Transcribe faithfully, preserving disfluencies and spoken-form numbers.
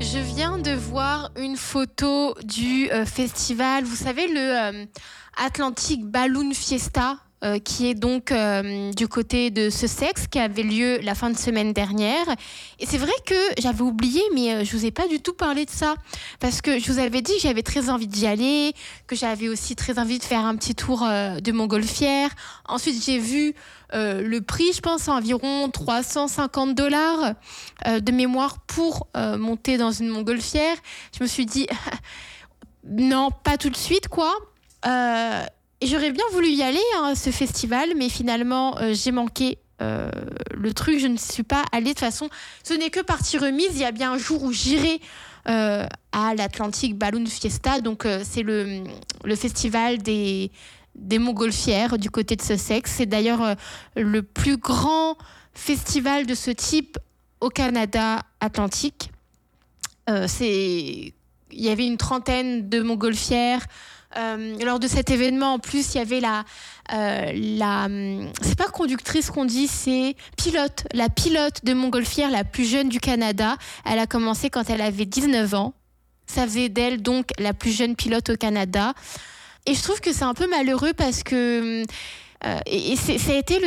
Je viens de voir une photo du euh, festival, vous savez, le euh, Atlantic Balloon Fiesta, euh, qui est donc euh, du côté de Sussex, qui avait lieu la fin de semaine dernière. Et c'est vrai que j'avais oublié, mais euh, je vous ai pas du tout parlé de ça, parce que je vous avais dit que j'avais très envie d'y aller, que j'avais aussi très envie de faire un petit tour euh, de montgolfière. Ensuite, j'ai vu euh, le prix, je pense, à environ trois cent cinquante dollars euh, de mémoire pour euh, monter dans une montgolfière. Je me suis dit, non, pas tout de suite, quoi. Euh, et j'aurais bien voulu y aller, hein, à ce festival, mais finalement, euh, j'ai manqué euh, le truc. Je ne suis pas allée. De toute façon, ce n'est que partie remise. Il y a bien un jour où j'irai euh, à l'Atlantic Balloon Fiesta. Donc, euh, c'est le, le festival des, des montgolfières du côté de Sussex. C'est d'ailleurs euh, le plus grand festival de ce type au Canada Atlantique. Euh, c'est... Il y avait une trentaine de montgolfières. Euh, lors de cet événement, en plus, il y avait la, euh, la, c'est pas conductrice qu'on dit, c'est pilote, la pilote de montgolfière la plus jeune du Canada. Elle a commencé quand elle avait dix-neuf ans. Ça faisait d'elle donc la plus jeune pilote au Canada. Et je trouve que c'est un peu malheureux parce que euh, et, et c'est, ça a été le